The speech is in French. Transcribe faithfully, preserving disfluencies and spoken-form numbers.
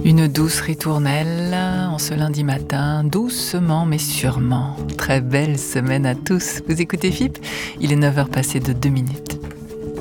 Une douce ritournelle en ce lundi matin, doucement mais sûrement. Très belle semaine à tous. Vous écoutez F I P, il est neuf heures passées de deux minutes.